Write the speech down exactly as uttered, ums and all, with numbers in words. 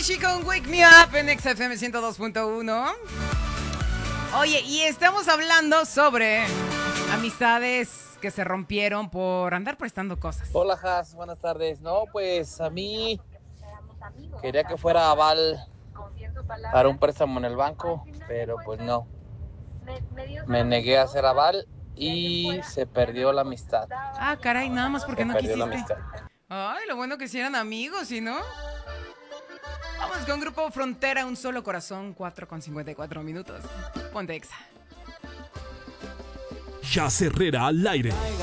Avicii con Wake Me Up en X F M ciento dos punto uno. Oye, y estamos hablando sobre amistades que se rompieron por andar prestando cosas. Hola, Has, buenas tardes. No, pues a mí quería que fuera aval para un préstamo en el banco, pero pues no. Me negué a hacer aval y se perdió la amistad. Ah, caray, nada más porque Se no perdió la quisiste. amistad. Ay, lo bueno que si eran amigos, ¿y no? Vamos con Grupo Frontera, un solo corazón, cuatro con cincuenta y cuatro minutos. Ponte Exa. Jazz Herrera al aire.